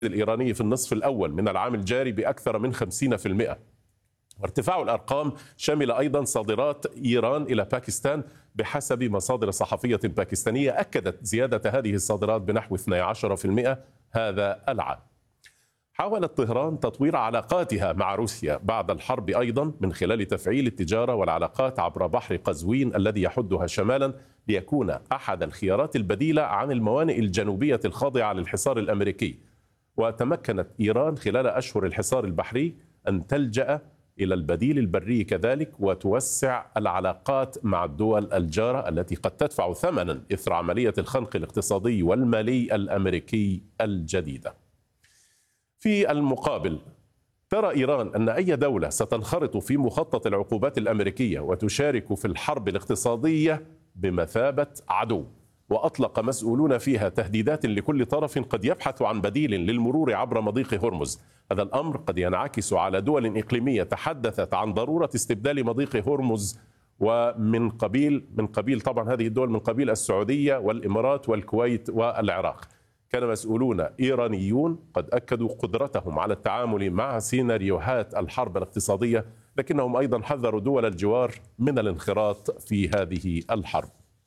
الإيراني في النصف الأول من العام الجاري بأكثر من 50%. وارتفاع الأرقام شمل أيضا صادرات إيران إلى باكستان. بحسب مصادر صحفية باكستانية أكدت زيادة هذه الصادرات بنحو 12% هذا العام. حاولت طهران تطوير علاقاتها مع روسيا بعد الحرب أيضا من خلال تفعيل التجارة والعلاقات عبر بحر قزوين الذي يحدها شمالا ليكون أحد الخيارات البديلة عن الموانئ الجنوبية الخاضعة للحصار الأمريكي. وتمكنت إيران خلال أشهر الحصار البحري أن تلجأ إلى البديل البري كذلك وتوسع العلاقات مع الدول الجارة التي قد تدفع ثمنا إثر عملية الخنق الاقتصادي والمالي الأمريكي الجديدة. في المقابل ترى إيران أن أي دولة ستنخرط في مخطط العقوبات الأمريكية وتشارك في الحرب الاقتصادية بمثابة عدو، وأطلق مسؤولون فيها تهديدات لكل طرف قد يبحث عن بديل للمرور عبر مضيق هرمز. هذا الأمر قد ينعكس على دول إقليمية تحدثت عن ضرورة استبدال مضيق هرمز، ومن قبيل طبعا هذه الدول من قبيل السعودية والإمارات والكويت والعراق. كان مسؤولون إيرانيون قد أكدوا قدرتهم على التعامل مع سيناريوهات الحرب الاقتصادية، لكنهم أيضا حذروا دول الجوار من الانخراط في هذه الحرب.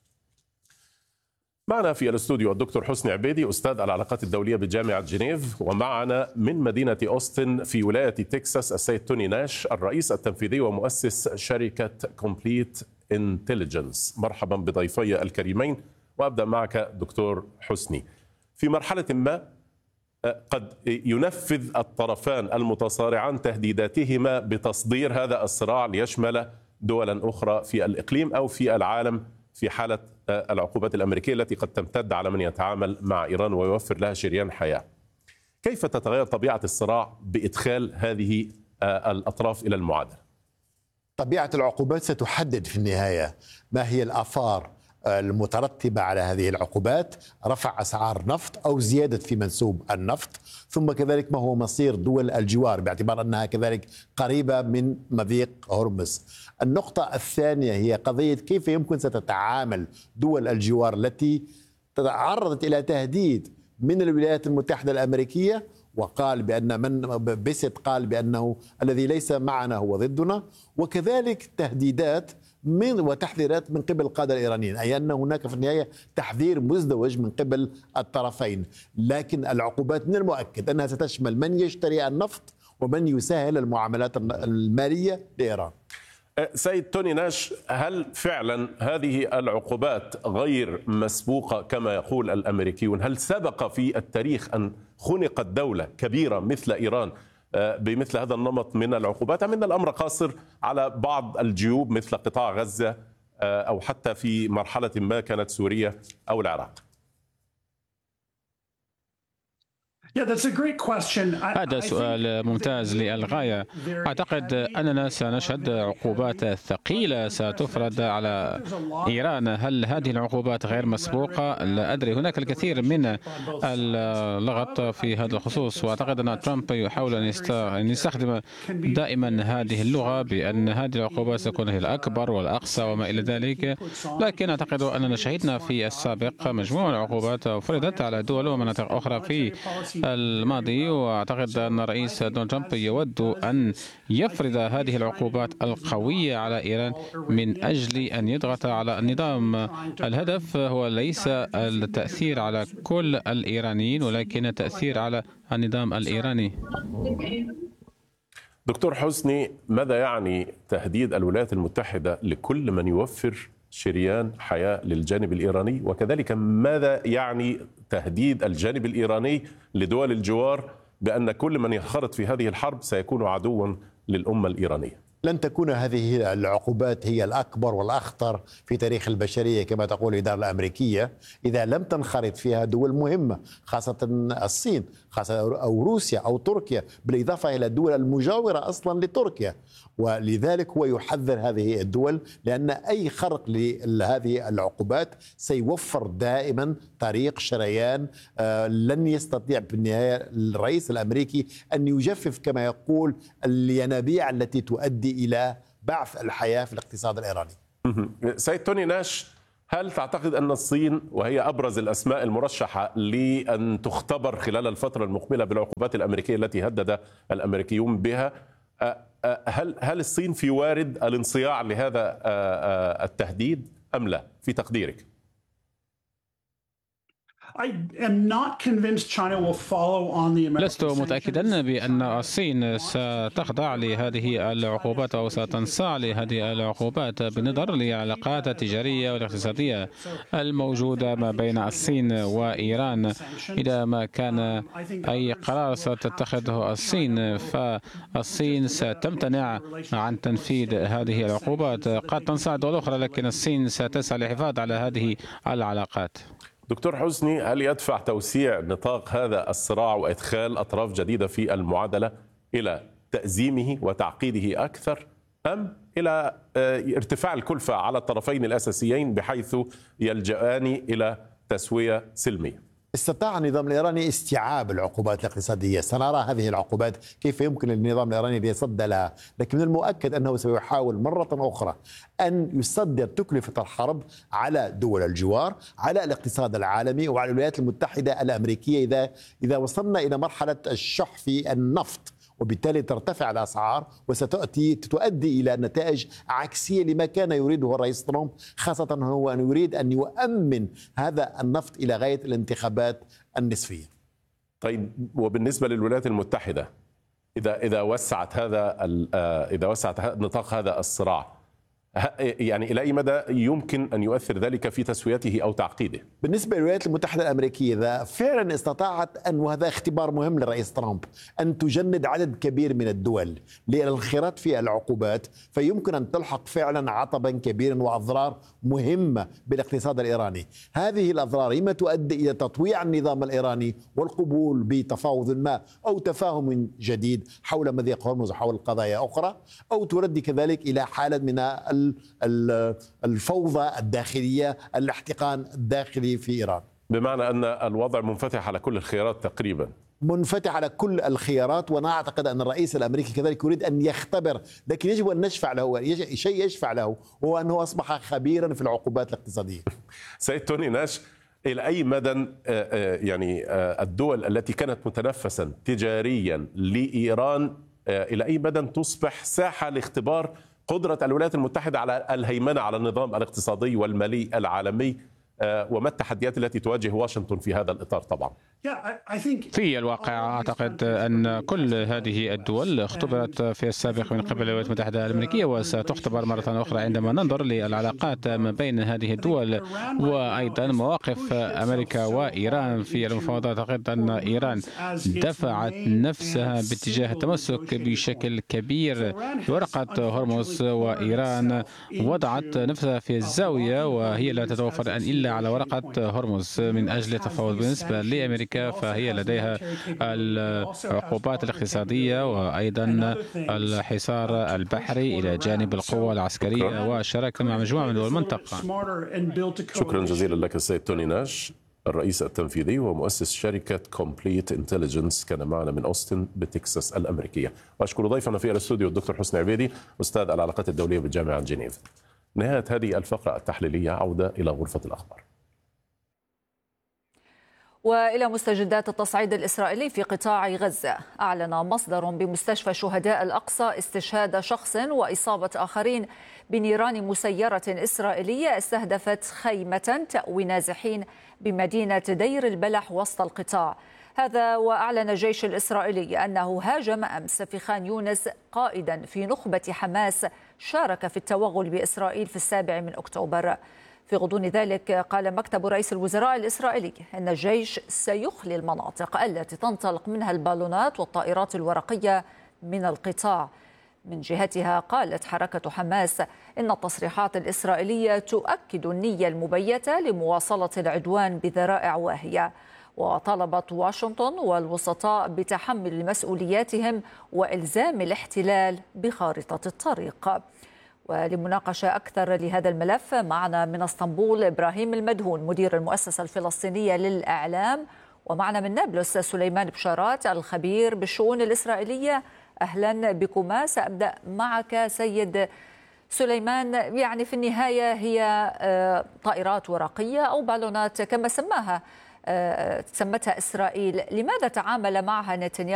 معنا في الاستوديو الدكتور حسني عبيدي أستاذ العلاقات الدولية بجامعة جنيف، ومعنا من مدينة أوستن في ولاية تكساس السيد توني ناش الرئيس التنفيذي ومؤسس شركة كومبليت انتليجنس. مرحبا بضيفي الكريمين، وأبدأ معك دكتور حسني. في مرحلة ما قد ينفذ الطرفان المتصارعان تهديداتهما بتصدير هذا الصراع ليشمل دولا أخرى في الإقليم أو في العالم في حالة العقوبات الأمريكية التي قد تمتد على من يتعامل مع إيران ويوفر لها شريان حياة. كيف تتغير طبيعة الصراع بإدخال هذه الأطراف إلى المعادلة؟ طبيعة العقوبات ستحدد في النهاية ما هي الآثار المترتبة على هذه العقوبات، رفع أسعار نفط أو زيادة في منسوب النفط، ثم كذلك ما هو مصير دول الجوار باعتبار أنها كذلك قريبة من مضيق هرمز. النقطة الثانية هي قضية كيف يمكن ستتعامل دول الجوار التي تعرضت إلى تهديد من الولايات المتحدة الأمريكية، وقال بأن من بيست قال بأنه الذي ليس معنا هو ضدنا، وكذلك تهديدات وتحذيرات من قبل القادة الإيرانيين، أي أن هناك في النهاية تحذير مزدوج من قبل الطرفين. لكن العقوبات من المؤكد أنها ستشمل من يشتري النفط ومن يسهل المعاملات المالية لإيران. سيد توني ناش، هل فعلا هذه العقوبات غير مسبوقة كما يقول الأمريكيون؟ هل سبق في التاريخ أن خنقت دولة كبيرة مثل إيران بمثل هذا النمط من العقوبات، أم أن الأمر قاصر على بعض الجيوب مثل قطاع غزة أو حتى في مرحلة ما كانت سوريا أو العراق؟ هذا سؤال ممتاز للغاية. أعتقد أننا سنشهد عقوبات ثقيلة ستفرض على إيران. هل هذه العقوبات غير مسبوقة؟ لا أدري. هناك الكثير من اللغط في هذا الخصوص، وأعتقد أن ترامب يحاول أن يستخدم دائما هذه اللغة بأن هذه العقوبات ستكون هي الأكبر والأقصى وما إلى ذلك. لكن أعتقد أننا شهدنا في السابق مجموعة من العقوبات فرضت على دول ومناطق أخرى في الماضي، واعتقد ان الرئيس دونالد ترامب يود ان يفرض هذه العقوبات القويه على ايران من اجل ان يضغط على النظام. الهدف هو ليس التاثير على كل الايرانيين ولكن التاثير على النظام الايراني. دكتور حسني، ماذا يعني تهديد الولايات المتحده لكل من يوفر شريان حياة للجانب الإيراني، وكذلك ماذا يعني تهديد الجانب الإيراني لدول الجوار بأن كل من ينخرط في هذه الحرب سيكون عدوا للأمة الإيرانية؟ لن تكون هذه العقوبات هي الأكبر والأخطر في تاريخ البشرية كما تقول الإدارة الأمريكية إذا لم تنخرط فيها دول مهمة، خاصة الصين أو روسيا أو تركيا، بالإضافة إلى الدول المجاورة أصلا لتركيا. ولذلك هو يحذر هذه الدول لأن أي خرق لهذه العقوبات سيوفر دائما طريق شريان. لن يستطيع في النهاية الرئيس الأمريكي أن يجفف كما يقول الينابيع التي تؤدي إلى بعث الحياة في الاقتصاد الإيراني. سيد توني ناش، هل تعتقد أن الصين، وهي أبرز الأسماء المرشحة لأن تختبر خلال الفترة المقبلة بالعقوبات الأمريكية التي هدد الأمريكيون بها، هل الصين في وارد الانصياع لهذا التهديد أم لا في تقديرك؟ لست متأكدا بأن الصين ستخضع لهذه العقوبات أو ستنصاع لهذه العقوبات بالنظر للعلاقات التجارية والاقتصادية الموجودة ما بين الصين وإيران. إذا ما كان أي قرار ستتخذه الصين فالصين ستمتنع عن تنفيذ هذه العقوبات. قد تنصاع دول أخرى لكن الصين ستسعى للحفاظ على هذه العلاقات. دكتور حسني، هل يدفع توسيع نطاق هذا الصراع وإدخال أطراف جديدة في المعادلة إلى تأزيمه وتعقيده أكثر، أم إلى ارتفاع الكلفة على الطرفين الأساسيين بحيث يلجأان إلى تسوية سلمية؟ استطاع النظام الإيراني استيعاب العقوبات الاقتصادية، سنرى هذه العقوبات كيف يمكن للنظام الإيراني أن يصد لها، لكن من المؤكد أنه سيحاول مرة أخرى أن يصدر تكلفة الحرب على دول الجوار، على الاقتصاد العالمي وعلى الولايات المتحدة الأمريكية إذا وصلنا إلى مرحلة الشح في النفط، وبالتالي ترتفع الأسعار وستؤدي إلى نتائج عكسية لما كان يريده الرئيس ترامب، خاصة هو أن يريد أن يؤمن هذا النفط إلى غاية الانتخابات النصفية. طيب، وبالنسبة للولايات المتحدة إذا وسعت نطاق هذا الصراع، يعني إلى أي مدى يمكن أن يؤثر ذلك في تسويته أو تعقيده؟ بالنسبة للولايات المتحدة الأمريكية إذا فعلا استطاعت أن، وهذا اختبار مهم للرئيس ترامب، أن تجند عدد كبير من الدول للانخراط في العقوبات، فيمكن أن تلحق فعلا عطبا كبيرا وأضرار مهمة بالاقتصاد الإيراني. هذه الأضرار إما تؤدي إلى تطويع النظام الإيراني والقبول بتفاوض ما أو تفاهم جديد حول مضيق هرمز وحول قضايا أخرى، أو تؤدي كذلك إلى حالة من الفوضى الداخلية، الاحتقان الداخلي في إيران. بمعنى أن الوضع منفتح على كل الخيارات تقريبا، منفتح على كل الخيارات، وأنا أعتقد أن الرئيس الأمريكي كذلك يريد أن يختبر، لكن يجب أن نشفع له شيء يشفع له، هو أنه أصبح خبيرا في العقوبات الاقتصادية. سيد توني ناش، إلى أي مدى يعني الدول التي كانت متنفسا تجاريا لإيران إلى أي مدى تصبح ساحة لاختبار قدرة الولايات المتحدة على الهيمنة على النظام الاقتصادي والمالي العالمي، وما التحديات التي تواجه واشنطن في هذا الإطار؟ طبعا في الواقع أعتقد أن كل هذه الدول اختبرت في السابق من قبل الولايات المتحدة الأمريكية وستختبر مرة أخرى عندما ننظر للعلاقات ما بين هذه الدول، وأيضا مواقف أمريكا وإيران في المفاوضات. أعتقد أن إيران دفعت نفسها باتجاه التمسك بشكل كبير بورقة هرمز، وإيران وضعت نفسها في الزاوية وهي لا تتوفر إلا على ورقة هرمز من أجل التفاوض. بالنسبة لأمريكا فهي لديها العقوبات الاقتصادية وأيضا الحصار البحري إلى جانب القوى العسكرية والشراكة مع مجموعة من دول المنطقة. شكرا جزيلا لك السيد توني ناش، الرئيس التنفيذي ومؤسس شركة كومبليت انتليجنس، كان معنا من أوستن بتكساس الأمريكية. وأشكر ضيفنا في الاستوديو الدكتور حسني عبيدي، أستاذ العلاقات الدولية بجامعة جنيف. نهاية هذه الفقرة التحليلية، عودة إلى غرفة الأخبار. وإلى مستجدات التصعيد الإسرائيلي في قطاع غزة. أعلن مصدر بمستشفى شهداء الأقصى استشهاد شخص وإصابة آخرين بنيران مسيرة إسرائيلية استهدفت خيمة تأوي نازحين بمدينة دير البلح وسط القطاع. هذا وأعلن الجيش الإسرائيلي أنه هاجم أمس في خان يونس قائدا في نخبة حماس شارك في التوغل بإسرائيل في 7 أكتوبر. في غضون ذلك قال مكتب رئيس الوزراء الإسرائيلي أن الجيش سيخلي المناطق التي تنطلق منها البالونات والطائرات الورقية من القطاع. من جهتها قالت حركة حماس إن التصريحات الإسرائيلية تؤكد النية المبيتة لمواصلة العدوان بذرائع واهية، وطلبت واشنطن والوسطاء بتحمل مسؤولياتهم وإلزام الاحتلال بخارطة الطريق. ولمناقشة أكثر لهذا الملف معنا من اسطنبول إبراهيم المدهون مدير المؤسسة الفلسطينية للإعلام، ومعنا من نابلس سليمان بشارات الخبير بالشؤون الإسرائيلية. أهلا بكما. سأبدأ معك سيد سليمان، يعني في النهاية هي طائرات ورقية أو بالونات كما سمتها إسرائيل، لماذا تعامل معها نتنياهو